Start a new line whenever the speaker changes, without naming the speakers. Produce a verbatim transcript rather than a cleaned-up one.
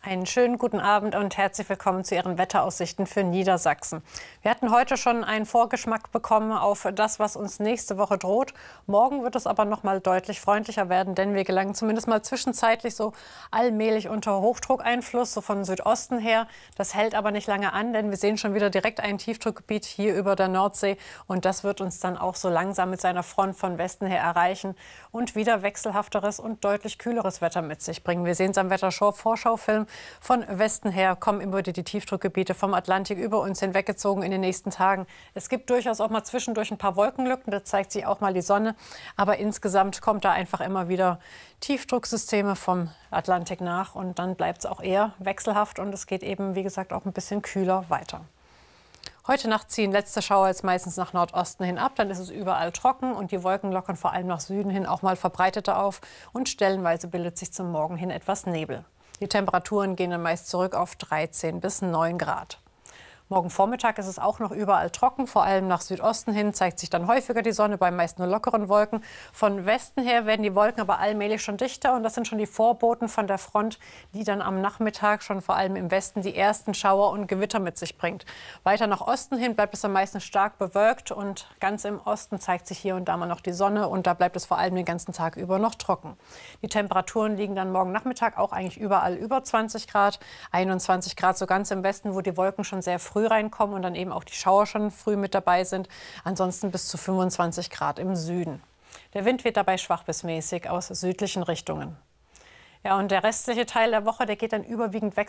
Einen schönen guten Abend und herzlich willkommen zu Ihren Wetteraussichten für Niedersachsen. Wir hatten heute schon einen Vorgeschmack bekommen auf das, was uns nächste Woche droht. Morgen wird es aber noch mal deutlich freundlicher werden, denn wir gelangen zumindest mal zwischenzeitlich so allmählich unter Hochdruckeinfluss, so von Südosten her. Das hält aber nicht lange an, denn wir sehen schon wieder direkt ein Tiefdruckgebiet hier über der Nordsee. Und das wird uns dann auch so langsam mit seiner Front von Westen her erreichen und wieder wechselhafteres und deutlich kühleres Wetter mit sich bringen. Wir sehen es am Wettervorschaufilm. Von Westen her kommen immer wieder die Tiefdruckgebiete vom Atlantik über uns hinweggezogen in den nächsten Tagen. Es gibt durchaus auch mal zwischendurch ein paar Wolkenlücken, da zeigt sich auch mal die Sonne. Aber insgesamt kommt da einfach immer wieder Tiefdrucksysteme vom Atlantik nach. Und dann bleibt es auch eher wechselhaft und es geht eben, wie gesagt, auch ein bisschen kühler weiter. Heute Nacht ziehen letzte Schauer jetzt meistens nach Nordosten hin ab. Dann ist es überall trocken und die Wolken lockern vor allem nach Süden hin auch mal verbreiteter auf. Und stellenweise bildet sich zum Morgen hin etwas Nebel. Die Temperaturen gehen dann meist zurück auf dreizehn bis neun Grad. Morgen Vormittag ist es auch noch überall trocken, vor allem nach Südosten hin zeigt sich dann häufiger die Sonne bei meist nur lockeren Wolken. Von Westen her werden die Wolken aber allmählich schon dichter und das sind schon die Vorboten von der Front, die dann am Nachmittag schon vor allem im Westen die ersten Schauer und Gewitter mit sich bringt. Weiter nach Osten hin bleibt es am meisten stark bewölkt und ganz im Osten zeigt sich hier und da mal noch die Sonne und da bleibt es vor allem den ganzen Tag über noch trocken. Die Temperaturen liegen dann morgen Nachmittag auch eigentlich überall über zwanzig Grad, einundzwanzig Grad so ganz im Westen, wo die Wolken schon sehr früh früh reinkommen und dann eben auch die Schauer schon früh mit dabei sind. Ansonsten bis zu fünfundzwanzig Grad im Süden. Der Wind weht dabei schwach bis mäßig aus südlichen Richtungen. Ja, und der restliche Teil der Woche, der geht dann überwiegend weg.